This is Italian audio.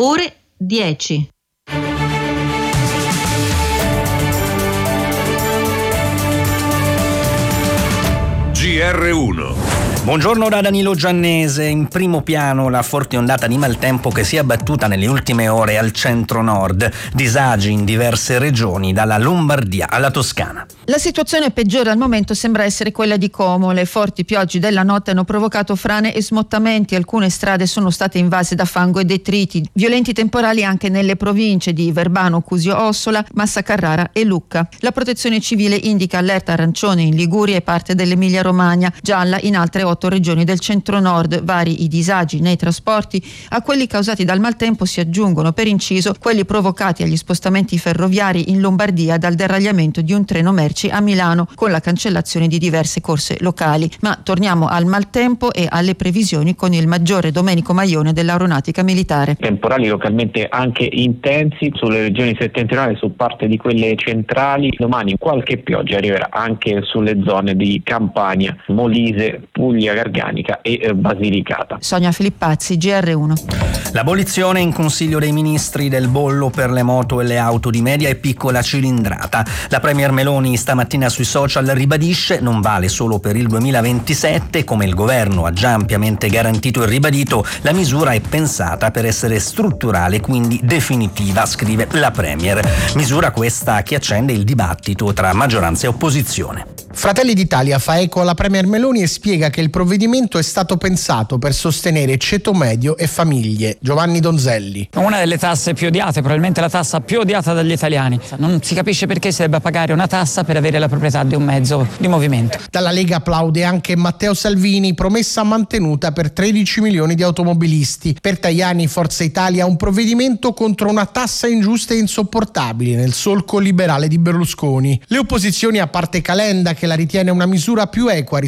ore 10. GR1. Buongiorno da Danilo Giannese. In primo piano la forte ondata di maltempo che si è abbattuta nelle ultime ore al centro-nord. Disagi in diverse regioni, dalla Lombardia alla Toscana. La situazione peggiore al momento sembra essere quella di Como. Le forti piogge della notte hanno provocato frane e smottamenti. Alcune strade sono state invase da fango e detriti. Violenti temporali anche nelle province di Verbano, Cusio Ossola, Massa Carrara e Lucca. La Protezione Civile indica allerta arancione in Liguria e parte dell'Emilia Romagna, gialla in altre 8 regioni del centro-nord. Vari i disagi nei trasporti. A quelli causati dal maltempo si aggiungono, per inciso, quelli provocati agli spostamenti ferroviari in Lombardia dal deragliamento di un treno merci a Milano, con la cancellazione di diverse corse locali. Ma torniamo al maltempo e alle previsioni con il maggiore Domenico Maione dell'Aeronautica Militare. Temporali localmente anche intensi sulle regioni settentrionali, su parte di quelle centrali. Domani qualche pioggia arriverà anche sulle zone di Campania, Molise, Puglia Garganica e Basilicata. Sonia Filippazzi, GR1. L'abolizione in Consiglio dei Ministri del bollo per le moto e le auto di media e piccola cilindrata. La Premier Meloni stamattina sui social ribadisce non vale solo per il 2027, come il governo ha già ampiamente garantito e ribadito, la misura è pensata per essere strutturale, quindi definitiva, scrive la Premier. Misura questa che accende il dibattito tra maggioranza e opposizione. Fratelli d'Italia fa eco alla Premier Meloni e spiega che il provvedimento è stato pensato per sostenere ceto medio e famiglie. Giovanni Donzelli. Una delle tasse più odiate, probabilmente la tassa più odiata dagli italiani. Non si capisce perché si debba pagare una tassa per avere la proprietà di un mezzo di movimento. Dalla Lega applaude anche Matteo Salvini, promessa mantenuta per 13 milioni di automobilisti. Per Tajani, Forza Italia, un provvedimento contro una tassa ingiusta e insopportabile nel solco liberale di Berlusconi. Le opposizioni, a parte Calenda che la ritiene una misura più equa